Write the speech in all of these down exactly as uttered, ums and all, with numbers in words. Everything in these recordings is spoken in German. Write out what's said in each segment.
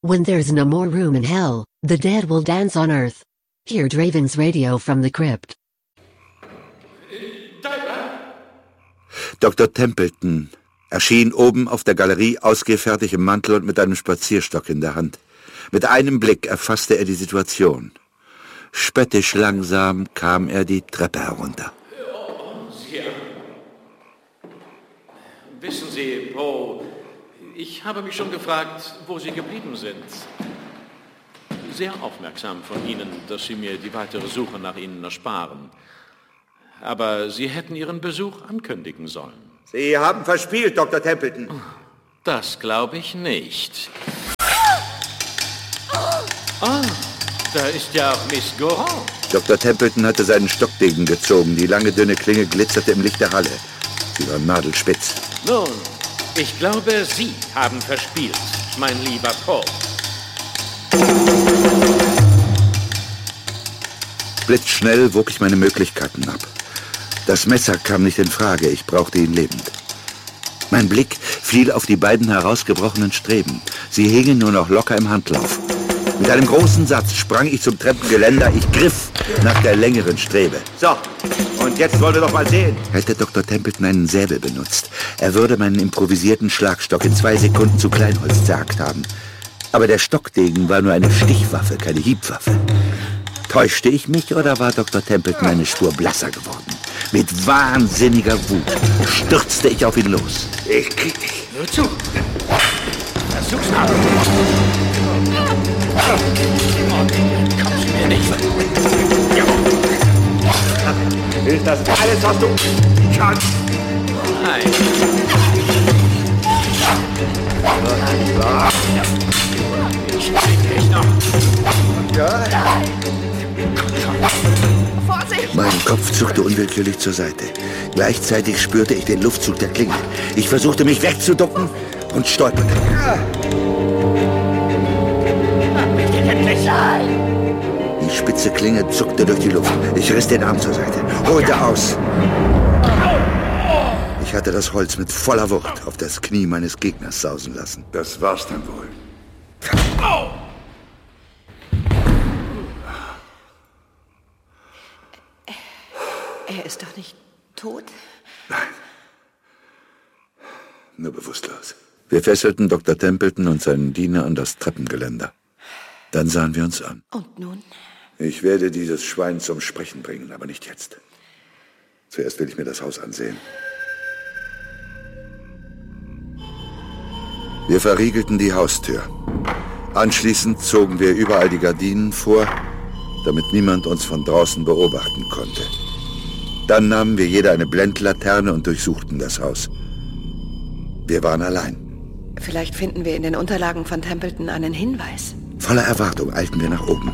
When there's no more room in hell, the dead will dance on earth. Hear Draven's radio from the crypt. Doktor Templeton erschien oben auf der Galerie ausgefertigt im Mantel und mit einem Spazierstock in der Hand. Mit einem Blick erfasste er die Situation. Spöttisch langsam kam er die Treppe herunter. Sie, wissen Sie, Poe, ich habe mich schon gefragt, wo Sie geblieben sind. Sehr aufmerksam von Ihnen, dass Sie mir die weitere Suche nach Ihnen ersparen. Aber Sie hätten Ihren Besuch ankündigen sollen. Sie haben verspielt, Doktor Templeton. Das glaube ich nicht. Ah, da ist ja auch Miss Goran. Doktor Templeton hatte seinen Stockdegen gezogen. Die lange, dünne Klinge glitzerte im Licht der Halle. Sie war nadelspitz. Nun, ich glaube, Sie haben verspielt, mein lieber Poe. Blitzschnell wog ich meine Möglichkeiten ab. Das Messer kam nicht in Frage, ich brauchte ihn lebend. Mein Blick fiel auf die beiden herausgebrochenen Streben. Sie hingen nur noch locker im Handlauf. Mit einem großen Satz sprang ich zum Treppengeländer. Ich griff nach der längeren Strebe. So, und jetzt wollt ihr doch mal sehen. Hätte Doktor Templeton einen Säbel benutzt, er würde meinen improvisierten Schlagstock in zwei Sekunden zu Kleinholz zerhackt haben. Aber der Stockdegen war nur eine Stichwaffe, keine Hiebwaffe. Täuschte ich mich oder war Doktor Templeton eine Spur blasser geworden? Mit wahnsinniger Wut stürzte ich auf ihn los. Ich krieg dich. Nur zu. Versuch's mal. Komm zu mir nicht. Ist das alles, was du kannst? Nein. Ich krieg dich noch. Ja? Vorsicht! Mein Kopf zuckte unwillkürlich zur Seite. Gleichzeitig spürte ich den Luftzug der Klinge. Ich versuchte mich wegzuducken und stolperte. Die spitze Klinge zuckte durch die Luft. Ich riss den Arm zur Seite, holte aus. Ich hatte das Holz mit voller Wucht auf das Knie meines Gegners sausen lassen. Das war's dann wohl. Er ist doch nicht tot? Nein. Nur bewusstlos. Wir fesselten Doktor Templeton und seinen Diener an das Treppengeländer. Dann sahen wir uns an. Und nun? Ich werde dieses Schwein zum Sprechen bringen, aber nicht jetzt. Zuerst will ich mir das Haus ansehen. Wir verriegelten die Haustür. Anschließend zogen wir überall die Gardinen vor, damit niemand uns von draußen beobachten konnte. Dann nahmen wir jeder eine Blendlaterne und durchsuchten das Haus. Wir waren allein. Vielleicht finden wir in den Unterlagen von Templeton einen Hinweis. Voller Erwartung eilten wir nach oben.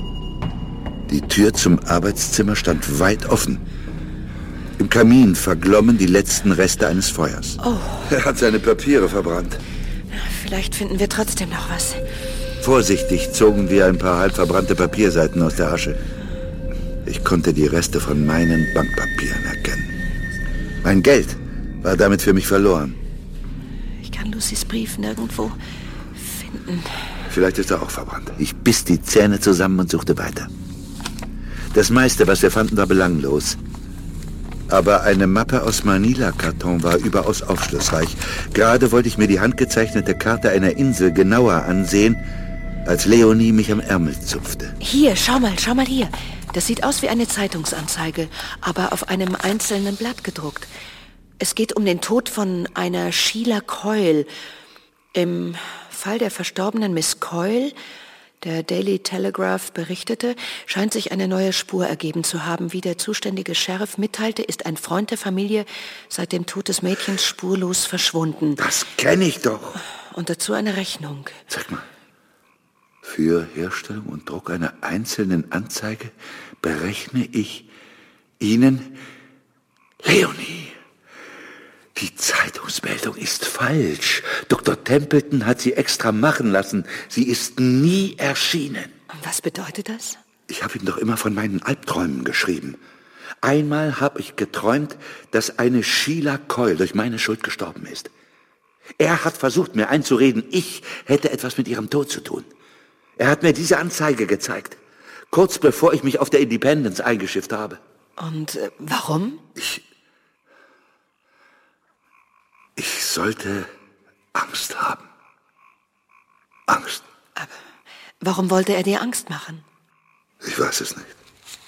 Die Tür zum Arbeitszimmer stand weit offen. Im Kamin verglommen die letzten Reste eines Feuers. Oh. Er hat seine Papiere verbrannt. Vielleicht finden wir trotzdem noch was. Vorsichtig zogen wir ein paar halb verbrannte Papierseiten aus der Asche. Ich konnte die Reste von meinen Bankpapieren erkennen. Mein Geld war damit für mich verloren. Ich kann Lucys Brief nirgendwo finden. Vielleicht ist er auch verbrannt. Ich biss die Zähne zusammen und suchte weiter. Das meiste, was wir fanden, war belanglos. Aber eine Mappe aus Manila-Karton war überaus aufschlussreich. Gerade wollte ich mir die handgezeichnete Karte einer Insel genauer ansehen, als Leonie mich am Ärmel zupfte. Hier, schau mal, schau mal hier. Das sieht aus wie eine Zeitungsanzeige, aber auf einem einzelnen Blatt gedruckt. Es geht um den Tod von einer Sheila Coyle. Im Fall der verstorbenen Miss Coyle, der Daily Telegraph berichtete, scheint sich eine neue Spur ergeben zu haben. Wie der zuständige Sheriff mitteilte, ist ein Freund der Familie seit dem Tod des Mädchens spurlos verschwunden. Das kenne ich doch. Und dazu eine Rechnung. Sag mal, für Herstellung und Druck einer einzelnen Anzeige berechne ich Ihnen, Leonie, die Zeitungsmeldung ist falsch. Doktor Templeton hat sie extra machen lassen. Sie ist nie erschienen. Und was bedeutet das? Ich habe ihm doch immer von meinen Albträumen geschrieben. Einmal habe ich geträumt, dass eine Sheila Coyle durch meine Schuld gestorben ist. Er hat versucht, mir einzureden, ich hätte etwas mit ihrem Tod zu tun. Er hat mir diese Anzeige gezeigt, kurz bevor ich mich auf der Independence eingeschifft habe. Und äh, warum? Ich... Ich sollte Angst haben. Angst. Aber warum wollte er dir Angst machen? Ich weiß es nicht.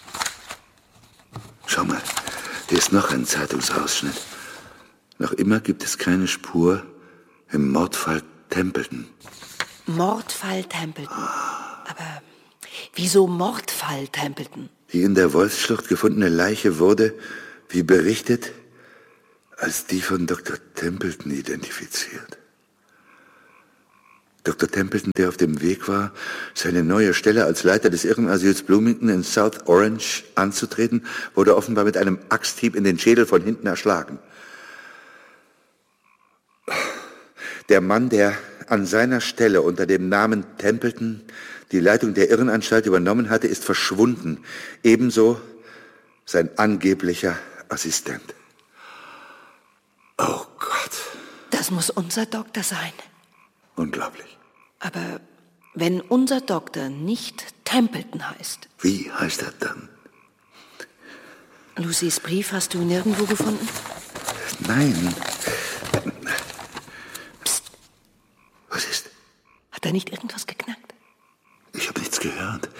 Schau mal, hier ist noch ein Zeitungsausschnitt. Noch immer gibt es keine Spur im Mordfall Templeton. Mordfall Templeton. Aber wieso Mordfall Templeton? Die in der Wolfsschlucht gefundene Leiche wurde, wie berichtet, als die von Doktor Templeton identifiziert. Doktor Templeton, der auf dem Weg war, seine neue Stelle als Leiter des Irrenasyls Bloomington in South Orange anzutreten, wurde offenbar mit einem Axthieb in den Schädel von hinten erschlagen. Der Mann, der an seiner Stelle unter dem Namen Templeton die Leitung der Irrenanstalt übernommen hatte, ist verschwunden. Ebenso sein angeblicher Assistent. Oh Gott. Das muss unser Doktor sein. Unglaublich. Aber wenn unser Doktor nicht Templeton heißt... Wie heißt er dann? Lucys Brief hast du nirgendwo gefunden? Nein. Psst. Was ist? Hat er nicht irgendwas geknackt? Ich habe nichts gehört.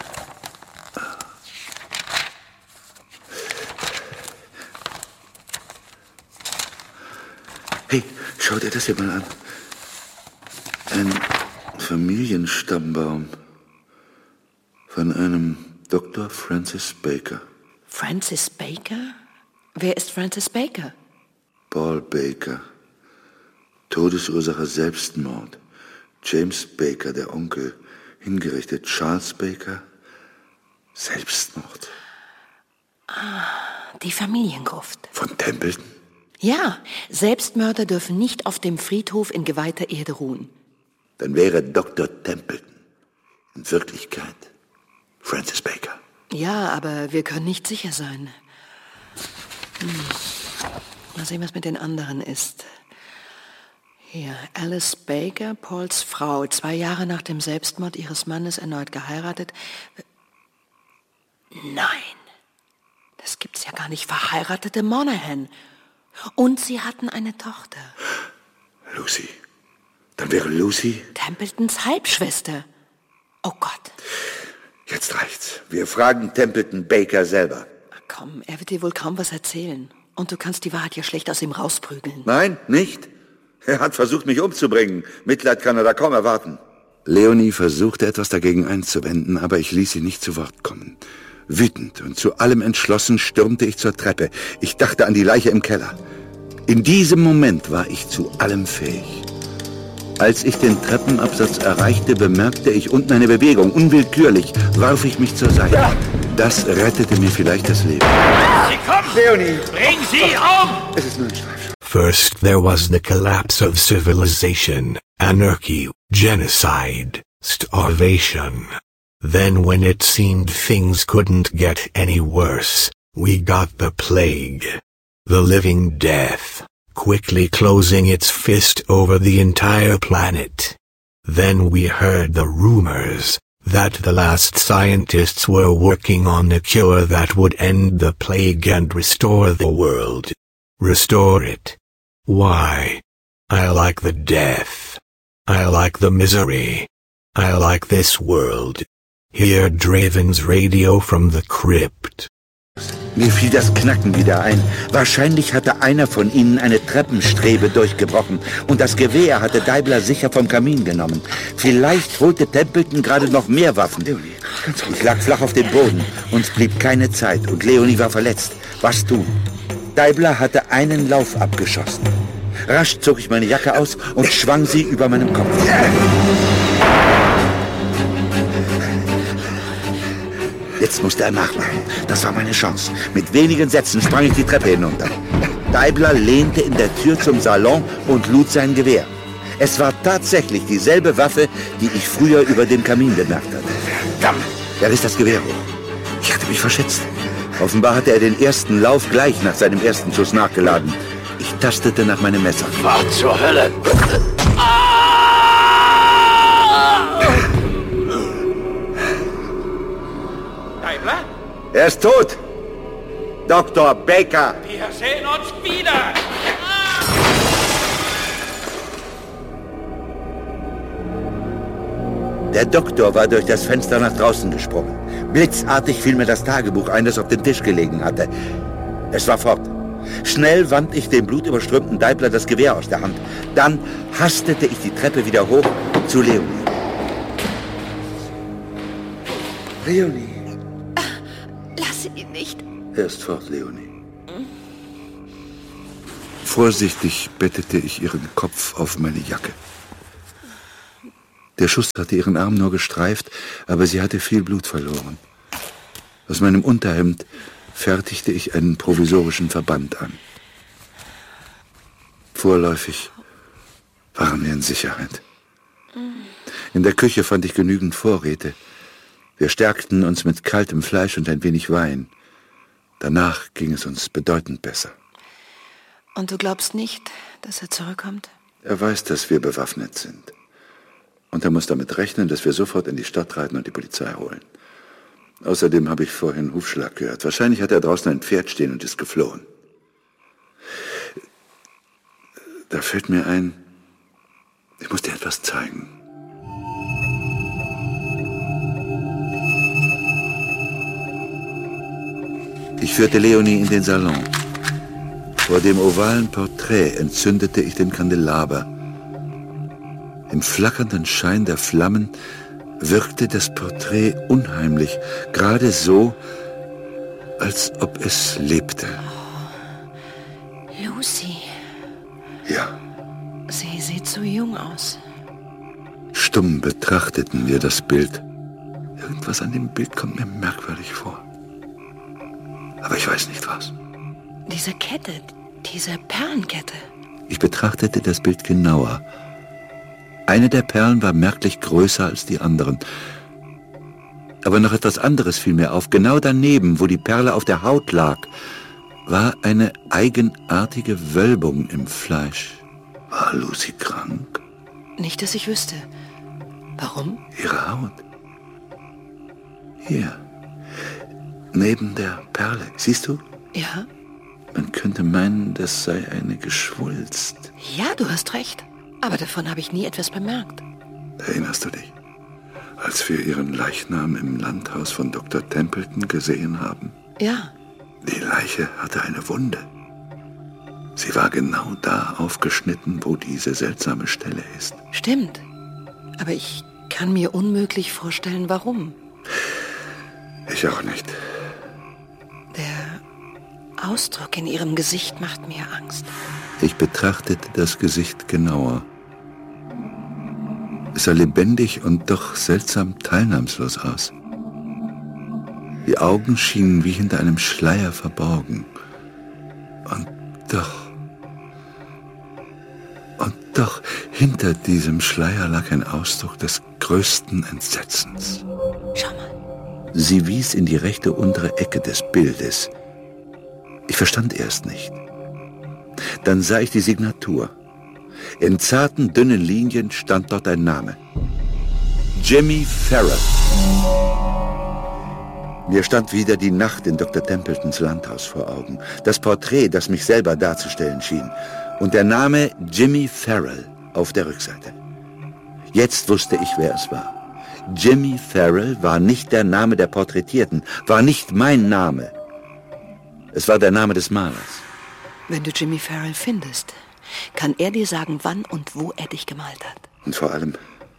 Hey, schau dir das hier mal an. Ein Familienstammbaum von einem Doktor Francis Baker. Francis Baker? Wer ist Francis Baker? Paul Baker. Todesursache Selbstmord. James Baker, der Onkel, hingerichtet. Charles Baker, Selbstmord. Ah, die Familiengruft. Von Templeton? Ja, Selbstmörder dürfen nicht auf dem Friedhof in geweihter Erde ruhen. Dann wäre Doktor Templeton in Wirklichkeit Francis Baker. Ja, aber wir können nicht sicher sein. Hm. Mal sehen, was mit den anderen ist. Hier, Alice Baker, Pauls Frau, zwei Jahre nach dem Selbstmord ihres Mannes erneut geheiratet. Nein, das gibt's ja gar nicht. Verheiratete Monaghan. Und sie hatten eine Tochter. Lucy. Dann wäre Lucy... Templetons Halbschwester. Oh Gott. Jetzt reicht's. Wir fragen Templeton Baker selber. Ach komm, er wird dir wohl kaum was erzählen. Und du kannst die Wahrheit ja schlecht aus ihm rausprügeln. Nein, nicht. Er hat versucht, mich umzubringen. Mitleid kann er da kaum erwarten. Leonie versuchte etwas dagegen einzuwenden, aber ich ließ sie nicht zu Wort kommen. Wütend und zu allem entschlossen stürmte ich zur Treppe. Ich dachte an die Leiche im Keller. In diesem Moment war ich zu allem fähig. Als ich den Treppenabsatz erreichte, bemerkte ich unten eine Bewegung. Unwillkürlich warf ich mich zur Seite. Das rettete mir vielleicht das Leben. Sie kommen! Leonie! Bring sie um! Es ist nur ein Streifschuss. First there was the collapse of civilization, anarchy, genocide, starvation. Then when it seemed things couldn't get any worse, we got the plague. The living death, quickly closing its fist over the entire planet. Then we heard the rumors that the last scientists were working on a cure that would end the plague and restore the world. Restore it. Why? I like the death. I like the misery. I like this world. Hear Draven's Radio from the Crypt. Mir fiel das Knacken wieder ein. Wahrscheinlich hatte einer von ihnen eine Treppenstrebe durchgebrochen und das Gewehr hatte Deibler sicher vom Kamin genommen. Vielleicht holte Templeton gerade noch mehr Waffen. Ich lag flach auf dem Boden. Uns blieb keine Zeit und Leonie war verletzt. Was tun? Deibler hatte einen Lauf abgeschossen. Rasch zog ich meine Jacke aus und schwang sie über meinem Kopf. Jetzt musste er nachmachen. Das war meine Chance. Mit wenigen Sätzen sprang ich die Treppe hinunter. Deibler lehnte in der Tür zum Salon und lud sein Gewehr. Es war tatsächlich dieselbe Waffe, die ich früher über dem Kamin bemerkt hatte. Verdammt! Er riss das Gewehr hoch. Ich hatte mich verschätzt. Offenbar hatte er den ersten Lauf gleich nach seinem ersten Schuss nachgeladen. Ich Ich tastete nach meinem Messer. Fahr zur Hölle! Deibler? Er ist tot! Doktor Baker! Wir sehen uns wieder! Der Doktor war durch das Fenster nach draußen gesprungen. Blitzartig fiel mir das Tagebuch ein, das auf dem Tisch gelegen hatte. Es war fort. Schnell wand ich dem blutüberströmten Deibler das Gewehr aus der Hand. Dann hastete ich die Treppe wieder hoch zu Leonie. Leonie. Lass ihn nicht. Er ist fort, Leonie. Vorsichtig bettete ich ihren Kopf auf meine Jacke. Der Schuss hatte ihren Arm nur gestreift, aber sie hatte viel Blut verloren. Aus meinem Unterhemd fertigte ich einen provisorischen Verband an. Vorläufig waren wir in Sicherheit. In der Küche fand ich genügend Vorräte. Wir stärkten uns mit kaltem Fleisch und ein wenig Wein. Danach ging es uns bedeutend besser. Und du glaubst nicht, dass er zurückkommt? Er weiß, dass wir bewaffnet sind. Und er muss damit rechnen, dass wir sofort in die Stadt reiten und die Polizei holen. Außerdem habe ich vorhin Hufschlag gehört. Wahrscheinlich hat er draußen ein Pferd stehen und ist geflohen. Da fällt mir ein, ich muss dir etwas zeigen. Ich führte Leonie in den Salon. Vor dem ovalen Porträt entzündete ich den Kandelaber. Im flackernden Schein der Flammen wirkte das Porträt unheimlich, gerade so, als ob es lebte. Oh, Lucy. Ja. Sie sieht so jung aus. Stumm betrachteten wir das Bild. Irgendwas an dem Bild kommt mir merkwürdig vor. Aber ich weiß nicht was. Diese Kette, diese Perlenkette. Ich betrachtete das Bild genauer. Eine der Perlen war merklich größer als die anderen. Aber noch etwas anderes fiel mir auf. Genau daneben, wo die Perle auf der Haut lag, war eine eigenartige Wölbung im Fleisch. War Lucy krank? Nicht, dass ich wüsste. Warum? Ihre Haut. Hier. Neben der Perle. Siehst du? Ja. Man könnte meinen, das sei eine Geschwulst. Ja, du hast recht. Aber davon habe ich nie etwas bemerkt. Erinnerst du dich, als wir ihren Leichnam im Landhaus von Doktor Templeton gesehen haben? Ja. Die Leiche hatte eine Wunde. Sie war genau da aufgeschnitten, wo diese seltsame Stelle ist. Stimmt. Aber ich kann mir unmöglich vorstellen, warum. Ich auch nicht. Der Ausdruck in ihrem Gesicht macht mir Angst. Ich betrachtete das Gesicht genauer. Es sah lebendig und doch seltsam teilnahmslos aus. Die Augen schienen wie hinter einem Schleier verborgen. Und doch... Und doch, hinter diesem Schleier lag ein Ausdruck des größten Entsetzens. Schau mal. Sie wies in die rechte untere Ecke des Bildes. Ich verstand erst nicht. Dann sah ich die Signatur. In zarten, dünnen Linien stand dort ein Name. Jimmy Farrell. Mir stand wieder die Nacht in Doktor Templetons Landhaus vor Augen. Das Porträt, das mich selber darzustellen schien. Und der Name Jimmy Farrell auf der Rückseite. Jetzt wusste ich, wer es war. Jimmy Farrell war nicht der Name der Porträtierten, war nicht mein Name. Es war der Name des Malers. Wenn du Jimmy Farrell findest, kann er dir sagen, wann und wo er dich gemalt hat. Und vor allem,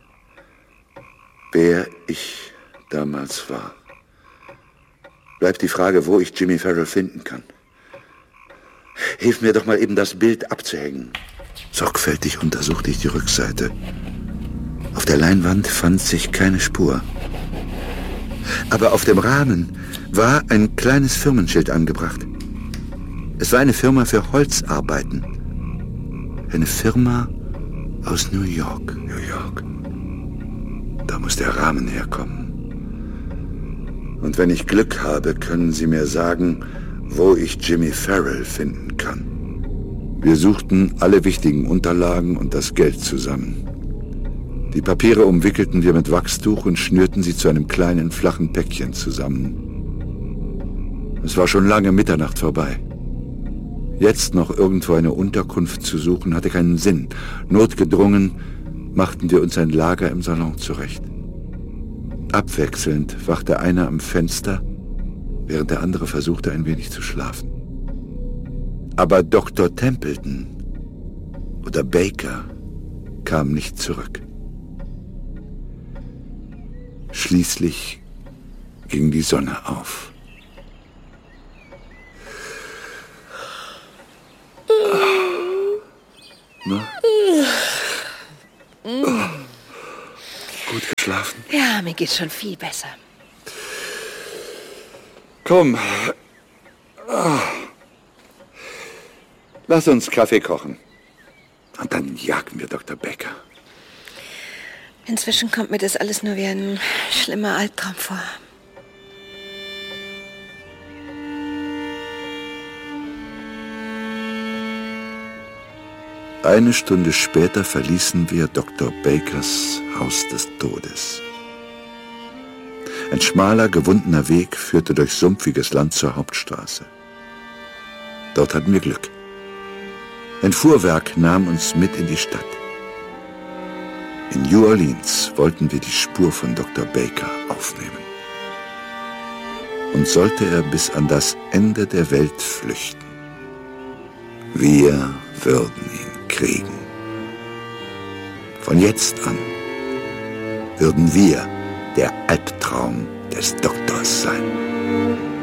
wer ich damals war. Bleibt die Frage, wo ich Jimmy Farrell finden kann. Hilf mir doch mal eben, das Bild abzuhängen. Sorgfältig untersuchte ich die Rückseite. Auf der Leinwand fand sich keine Spur. Aber auf dem Rahmen war ein kleines Firmenschild angebracht. Es war eine Firma für Holzarbeiten. Eine Firma aus New York. New York. Da muss der Rahmen herkommen. Und wenn ich Glück habe, können Sie mir sagen, wo ich Jimmy Farrell finden kann. Wir suchten alle wichtigen Unterlagen und das Geld zusammen. Die Papiere umwickelten wir mit Wachstuch und schnürten sie zu einem kleinen, flachen Päckchen zusammen. Es war schon lange Mitternacht vorbei. Jetzt noch irgendwo eine Unterkunft zu suchen, hatte keinen Sinn. Notgedrungen machten wir uns ein Lager im Salon zurecht. Abwechselnd wachte einer am Fenster, während der andere versuchte, ein wenig zu schlafen. Aber Doktor Templeton oder Baker kam nicht zurück. Schließlich ging die Sonne auf. Na? Gut geschlafen? Ja, mir geht's schon viel besser. Komm. Lass uns Kaffee kochen. Und dann jagen wir Doktor Baker. Inzwischen kommt mir das alles nur wie ein schlimmer Albtraum vor. Eine Stunde später verließen wir Doktor Bakers Haus des Todes. Ein schmaler, gewundener Weg führte durch sumpfiges Land zur Hauptstraße. Dort hatten wir Glück. Ein Fuhrwerk nahm uns mit in die Stadt. In New Orleans wollten wir die Spur von Doktor Baker aufnehmen. Und sollte er bis an das Ende der Welt flüchten, wir würden ihn kriegen. Von jetzt an würden wir der Albtraum des Doktors sein.